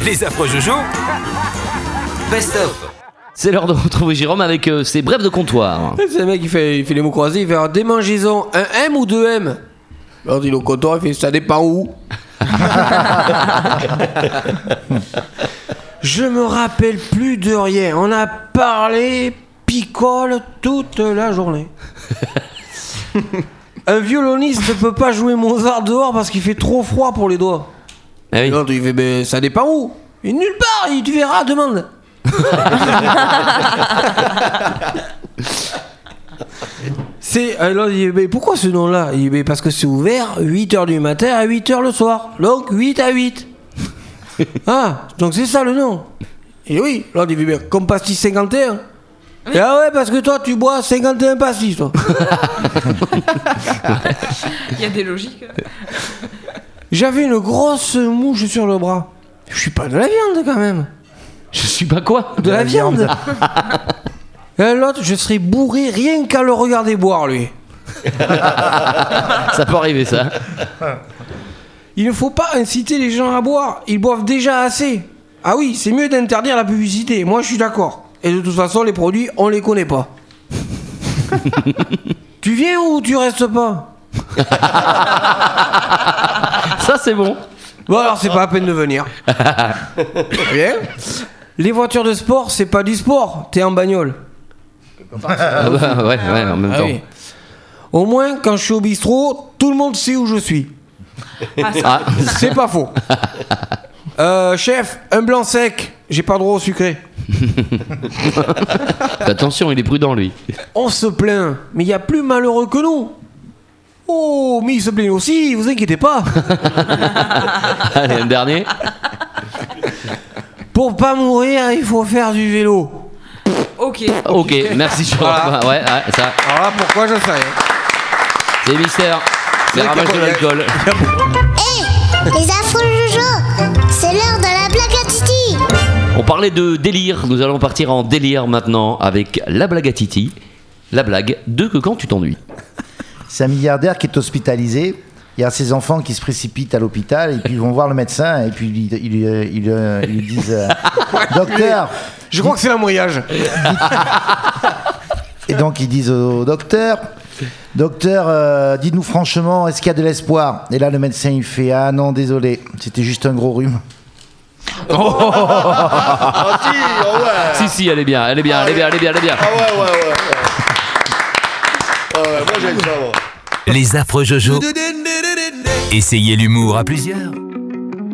Les affreux Jojo, best of. C'est l'heure de retrouver Jérôme avec ses brèves de comptoir. C'est le mec qui fait les mots croisés, il fait alors, démangeaison, un M ou deux M? Alors il est au comptoir, il fait ça dépend où. Je me rappelle plus de rien. On a parlé picole toute la journée. Un violoniste ne peut pas jouer Mozart dehors parce qu'il fait trop froid pour les doigts. Ah oui. L'autre il fait mais ça dépend où? Et nulle part, tu verras, demande. C'est alors il dit mais pourquoi ce nom-là? Il dit mais parce que c'est ouvert 8h du matin à 8h le soir. Donc 8 à 8. Ah, donc c'est ça le nom. Et oui, l'autre il dit mais comme pastis 51. Et ah ouais, parce que toi tu bois 51 pastis toi. Il y a des logiques. J'avais une grosse mouche sur le bras. Je suis pas de la viande quand même. Je suis pas quoi? De la viande. Et l'autre, je serais bourré rien qu'à le regarder boire, lui. Ça peut arriver, ça. Il ne faut pas inciter les gens à boire. Ils boivent déjà assez. Ah oui, c'est mieux d'interdire la publicité. Moi, je suis d'accord. Et de toute façon, les produits, on les connaît pas. Tu viens ou tu restes pas? Ça, c'est bon. Bon, alors, c'est pas la peine de venir. Bien. Les voitures de sport, c'est pas du sport. T'es en bagnole. Ah bah, ouais, en même Ah temps. oui. Au moins, quand je suis au bistrot, tout le monde sait où je suis. Ah. C'est pas faux. Chef, un blanc sec. J'ai pas droit au sucré. Attention, il est prudent, lui. On se plaint, mais il y a plus malheureux que nous. Oh, mais il se plaint aussi, vous inquiétez pas. Allez, un dernier. Pour pas mourir, il faut faire du vélo. Ok. Ok, merci Jérôme. Voilà. Ouais, ça. Alors là, pourquoi je sais rien. C'est mystère. C'est Ouais, ramage de l'alcool. Les affreux Jojo, c'est l'heure de la blague à Titi. On parlait de délire. Nous allons partir en délire maintenant avec la blague à Titi. La blague de que quand tu t'ennuies. C'est un milliardaire qui est hospitalisé. Il y a ses enfants qui se précipitent à l'hôpital et puis ils vont voir le médecin et puis ils lui disent docteur. Je crois que c'est l'embrayage. Et donc ils disent au docteur, dites-nous franchement, est-ce qu'il y a de l'espoir? Et là le médecin il fait ah non désolé, c'était juste un gros rhume. Ah si, oh ouais. Si, elle est bien. Ah ouais. Moi j'aime ça, moi. Les affreux Jojo. Essayez l'humour à plusieurs.